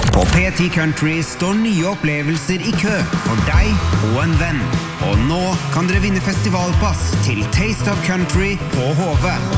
På P10 Country står nye opplevelser I kø for deg og en venn. Og nå kan dere vinne festivalpass til Taste of Country på Hove.